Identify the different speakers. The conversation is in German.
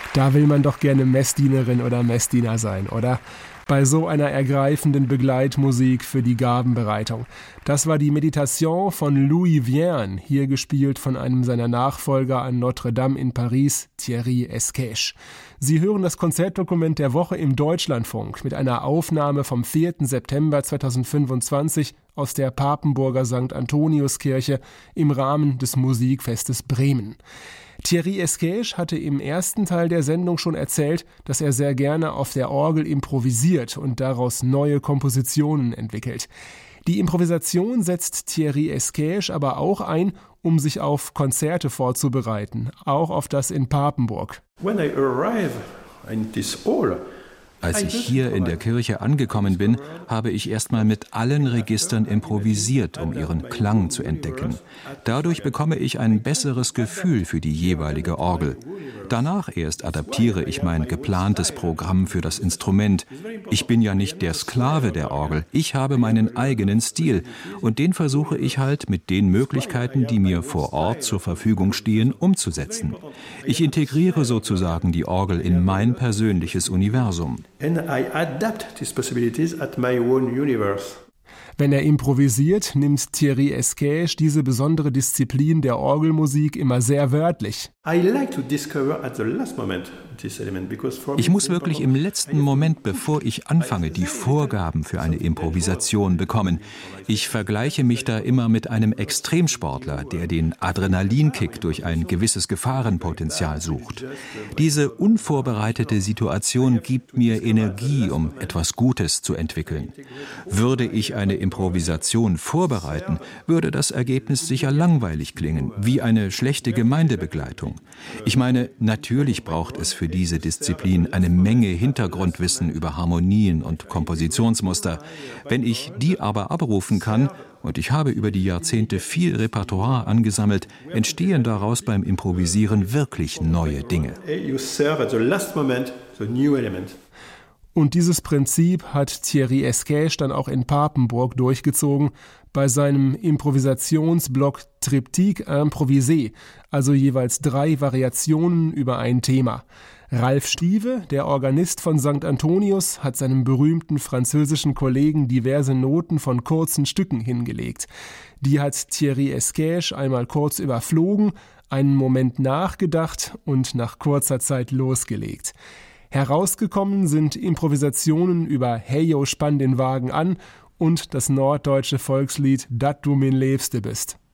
Speaker 1: Da will man doch gerne Messdienerin oder Messdiener sein, oder? Bei so einer ergreifenden Begleitmusik für die Gabenbereitung. Das war die Meditation von Louis Vierne, hier gespielt von einem seiner Nachfolger an Notre Dame in Paris, Thierry Esquèche. Sie hören das Konzertdokument der Woche im Deutschlandfunk mit einer Aufnahme vom 4. September 2025 aus der Papenburger St. Antoniuskirche im Rahmen des Musikfestes Bremen. Thierry Esquèche hatte im ersten Teil der Sendung schon erzählt, dass er sehr gerne auf der Orgel improvisiert und daraus neue Kompositionen entwickelt. Die Improvisation setzt Thierry Esquèche aber auch ein, um sich auf Konzerte vorzubereiten, auch auf das in Papenburg.
Speaker 2: Als ich hier in der Kirche angekommen bin, habe ich erstmal mit allen Registern improvisiert, um ihren Klang zu entdecken. Dadurch bekomme ich ein besseres Gefühl für die jeweilige Orgel. Danach erst adaptiere ich mein geplantes Programm für das Instrument. Ich bin ja nicht der Sklave der Orgel, ich habe meinen eigenen Stil und den versuche ich halt mit den Möglichkeiten, die mir vor Ort zur Verfügung stehen, umzusetzen. Ich integriere sozusagen die Orgel in mein persönliches Universum.
Speaker 3: And I adapt these possibilities at my own universe.
Speaker 1: Wenn er improvisiert, nimmt Thierry Esquèche diese besondere Disziplin der Orgelmusik immer sehr wörtlich.
Speaker 2: Ich muss wirklich im letzten Moment, bevor ich anfange, die Vorgaben für eine Improvisation bekommen. Ich vergleiche mich da immer mit einem Extremsportler, der den Adrenalinkick durch ein gewisses Gefahrenpotenzial sucht. Diese unvorbereitete Situation gibt mir Energie, um etwas Gutes zu entwickeln. Würde ich eine Improvisation vorbereiten, würde das Ergebnis sicher langweilig klingen, wie eine schlechte Gemeindebegleitung. Ich meine, natürlich braucht es für diese Disziplin eine Menge Hintergrundwissen über Harmonien und Kompositionsmuster. Wenn ich die aber abrufen kann, und ich habe über die Jahrzehnte viel Repertoire angesammelt, entstehen daraus beim Improvisieren wirklich neue Dinge.
Speaker 1: Und dieses Prinzip hat Thierry Esquèche dann auch in Papenburg durchgezogen, bei seinem Improvisationsblock Triptyque Improvisé, also jeweils 3 Variationen über ein Thema. Ralf Stieve, der Organist von St. Antonius, hat seinem berühmten französischen Kollegen diverse Noten von kurzen Stücken hingelegt. Die hat Thierry Esquèche einmal kurz überflogen, einen Moment nachgedacht und nach kurzer Zeit losgelegt. Herausgekommen sind Improvisationen über Heyo, spann den Wagen an und das norddeutsche Volkslied Dat du min Liebste bist.